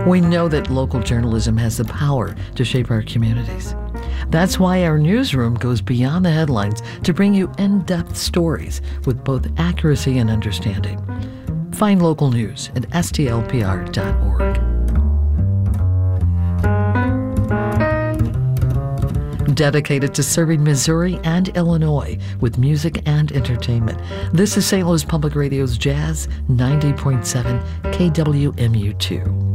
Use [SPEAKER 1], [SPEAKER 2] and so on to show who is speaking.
[SPEAKER 1] We know that local journalism has the power to shape our communities. That's why our newsroom goes beyond the headlines to bring you in-depth stories with both accuracy and understanding. Find local news at stlpr.org. Dedicated to serving Missouri and Illinois with music and entertainment. This is St. Louis Public Radio's Jazz 90.7 KWMU2.